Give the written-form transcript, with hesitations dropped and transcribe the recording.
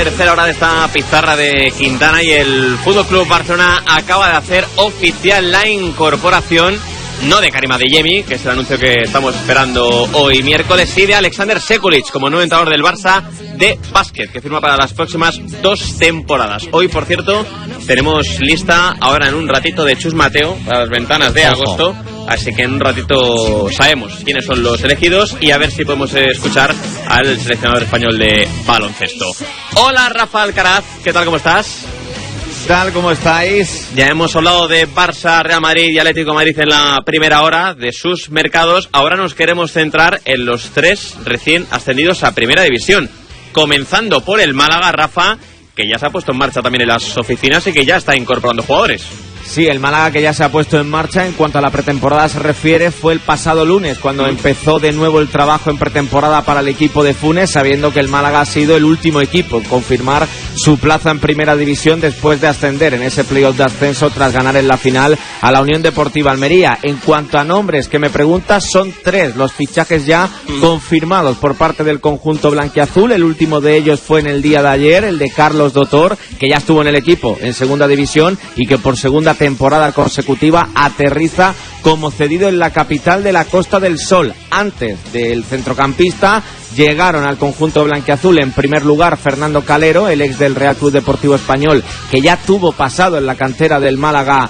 Tercera hora de esta pizarra de Quintana y el Fútbol Club Barcelona acaba de hacer oficial la incorporación, no de Karim Adeyemi, que es el anuncio que estamos esperando hoy miércoles, sí de Alexander Sekulic como nuevo entrenador del Barça de básquet, que firma para las próximas 2 temporadas. Hoy, por cierto, tenemos lista ahora en un ratito de Chus Mateo para las ventanas de agosto, así que en un ratito sabemos quiénes son los elegidos y a ver si podemos escuchar al seleccionador español de baloncesto. Hola Rafa Alcaraz, ¿qué tal, cómo estás? ¿Qué tal, cómo estáis? Ya hemos hablado de Barça, Real Madrid y Atlético de Madrid en la primera hora, de sus mercados. Ahora nos queremos centrar en los 3 recién ascendidos a Primera División, comenzando por el Málaga, Rafa, que ya se ha puesto en marcha también en las oficinas y que ya está incorporando jugadores. Sí, el Málaga, que ya se ha puesto en marcha. En cuanto a la pretemporada se refiere, fue el pasado lunes cuando empezó de nuevo el trabajo en pretemporada para el equipo de Funes, sabiendo que el Málaga ha sido el último equipo en confirmar su plaza en Primera División después de ascender en ese playoff de ascenso tras ganar en la final a la Unión Deportiva Almería. En cuanto a nombres que me preguntas, son 3 los fichajes ya confirmados por parte del conjunto blanquiazul. El último de ellos fue en el día de ayer, el de Carlos Dotor, que ya estuvo en el equipo en Segunda División y que por segunda temporada consecutiva aterriza como cedido en la capital de la Costa del Sol. Antes del centrocampista llegaron al conjunto blanquiazul en primer lugar Fernando Calero, el ex del Real Club Deportivo Español, que ya tuvo pasado en la cantera del Málaga